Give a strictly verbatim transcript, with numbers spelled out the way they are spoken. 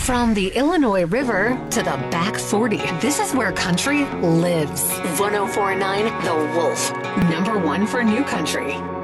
From the Illinois River to the back forty, this is where country lives. one oh four point nine The Wolf, number one for new country.